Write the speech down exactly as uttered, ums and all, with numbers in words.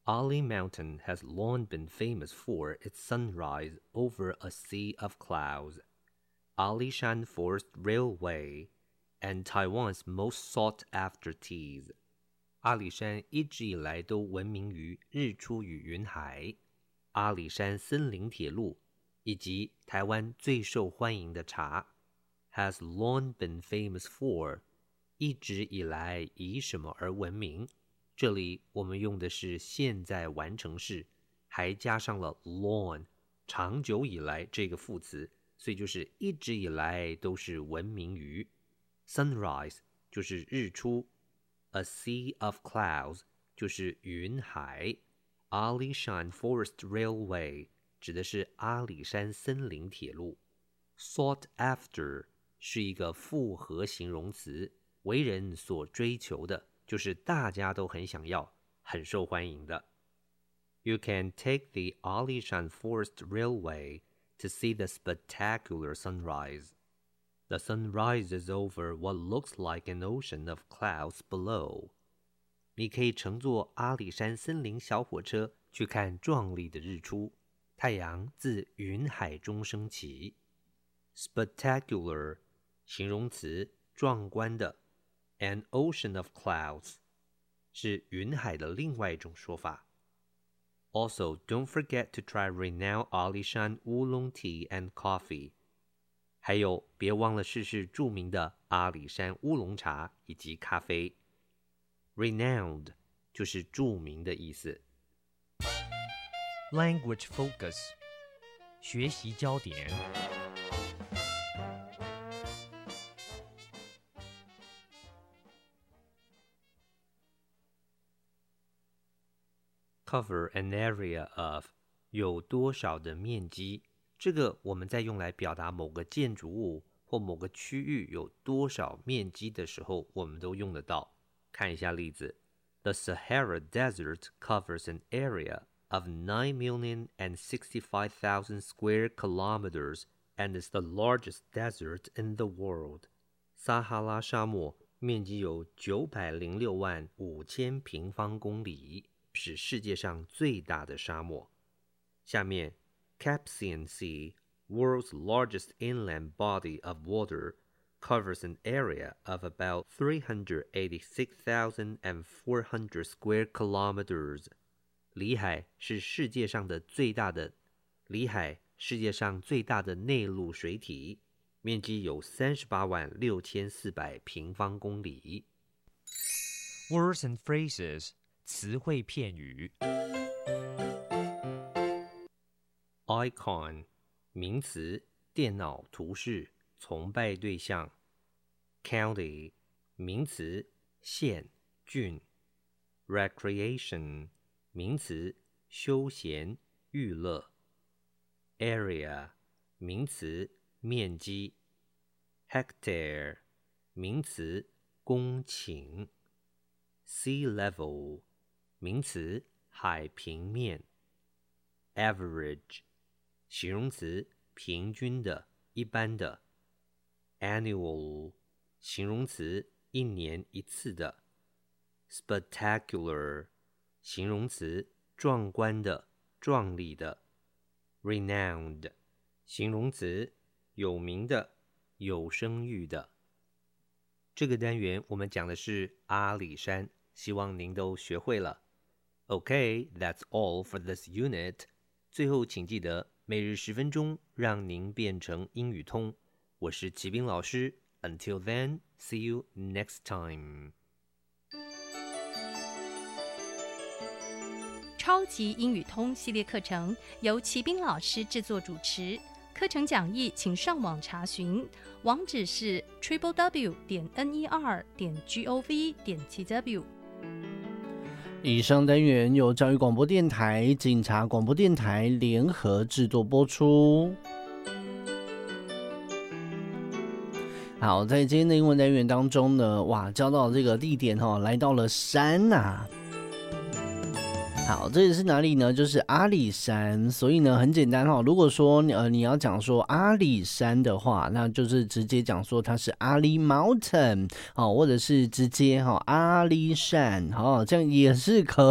Ali Mountain has long been famous for its sunrise over a sea of clouds. Alishan Forest Railway and Taiwan's most sought-after teas. 阿里山一直以来都闻名于日出与云海，阿里山森林铁路以及台湾最受欢迎的茶。Has long been famous for 一直以来以什么而闻名？这里我们用的是现在完成式，还加上了 long 长久以来这个副词，所以就是一直以来都是闻名于。Sunrise 就是日出， A sea of clouds 就是云海， Alishan Forest Railway 指的是阿里山森林铁路。 Sought after 是一个复合形容词，为人所追求的，就是大家都很想要，很受欢迎的。You can take the Alishan Forest Railway to see the spectacular sunrise. The sun rises over what looks like an ocean of clouds below. 你可以乘坐阿里山森林小火车去看壮丽的日出，太阳自云海中升起。Spectacular 形容词，壮观的。An ocean of clouds 是云海的另外一种说法。Also, don't forget to try renowned Alishan Oolong Tea and Coffee. 还有，别忘了试试著名的阿里山乌龙茶以及咖啡。Renowned 就是著名的意思。 Language focus 学习焦点。 Cover an area of 有多少的面积，这个我们在用来表达某个建筑物或某个区域有多少面积的时候，我们都用得到。看一下例子。The Sahara Desert covers an area of nine million sixty-five thousand square kilometers and is the largest desert in the world. 撒哈拉沙漠面积有九百零六万五千平方公里，是世界上最大的沙漠。下面 Caspian Sea, world's largest inland body of water, covers an area of about three hundred eighty-six thousand four hundred square kilometers. 里海是世界上的最大的里海，世界上最大的内陆水体，面积有三十八万六千四百平方公里。 Words and phrases 词汇片语。 Icon 名词，电脑图示，崇拜对象。County 名词，县郡。Recreation 名词，休闲娱乐。Area 名词，面积。Hectare 名词，公顷。Sea level 名词，海平面。Average 形容词，平均的，一般的。Annual 形容词，一年一次的。Spectacular 形容词，壮观的，壮丽的。Renowned 形容词，有名的，有声誉的。这个单元我们讲的是阿里山，希望您都学会了。Okay, that's all for this unit. 最后请记得每日十分钟，让您变成英语通。我是齐斌老师。Until then, see you next time. 超级英语通系列课程由齐斌老师制作主持，课程讲义请上网查询，网址是 triple w 点 n e r 点 g o v 点 t w。 以上单元由教育广播电台、警察广播电台联合制作播出。好，在今天的英文单元当中呢，哇，教到这个地点哦，来到了山啊。好，这里是哪里呢？就是阿里山，所以呢很简单哈、哦。如果说呃你要讲说阿里山的话，那就是直接讲说它是阿里 Mountain 哦，或者是直接哈、哦、阿里山哦，这样也是可以。